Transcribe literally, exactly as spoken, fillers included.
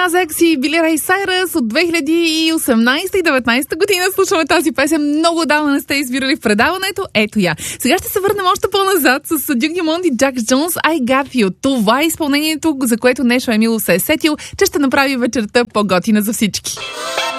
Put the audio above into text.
Лил Нас Екс и Били Рей Сайръс от две хиляди и осемнадесета и деветнадесета година слушаме тази песен. Много давно не сте избирали в предаването. Ето я. Сега ще се върнем още по-назад с Дюк Дюмонд и Джакс Джонс I Got You. Това е изпълнението, за което Нешо Емилов се е сетил, че ще направи вечерта по-готина за всички.